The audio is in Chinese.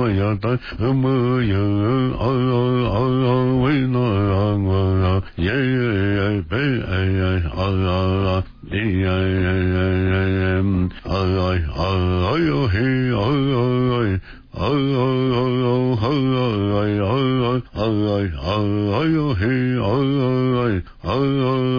呀的么呀为那耶贝哟嘿哎呦嘿